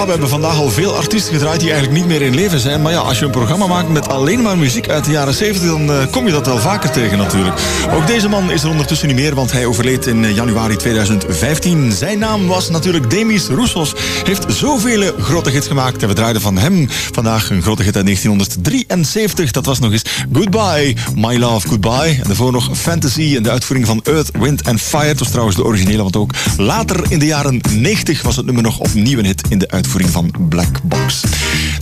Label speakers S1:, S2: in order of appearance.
S1: Ja, we hebben vandaag al veel artiesten gedraaid die eigenlijk niet meer in leven zijn. Maar ja, als je een programma maakt met alleen maar muziek uit de jaren 70, dan kom je dat wel vaker tegen natuurlijk. Ook deze man is er ondertussen niet meer, want hij overleed in januari 2015. Zijn naam was natuurlijk Demis Roussos. Heeft zoveel grote hits gemaakt en we draaiden van hem vandaag een grote hit uit 1973. Dat was nog eens Goodbye, My Love, Goodbye. En daarvoor nog Fantasy in de uitvoering van Earth, Wind and Fire. Het was trouwens de originele, want ook later in de jaren 90 was het nummer nog opnieuw een hit in de uitvoering van Black Box.